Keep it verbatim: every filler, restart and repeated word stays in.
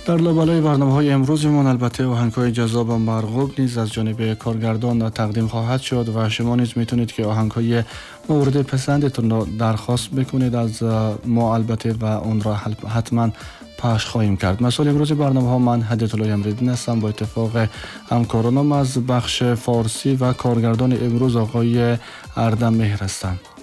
در لابلای برنامه‌های امروزمان البته آهنگ‌های جذاب و مرغوب نیز از جانب کارگردان تقدیم خواهد شد و شما نیز میتونید که آهنگ‌های مورد پسندتون را درخواست بکنید از ما البته و اون را حتما پخش خواهیم کرد. مسئول امروز برنامه‌ها من هدایت الله امردین هستم با اتفاق همکارانم از بخش فارسی و کارگردان امروز آقای اردم مهر هستند.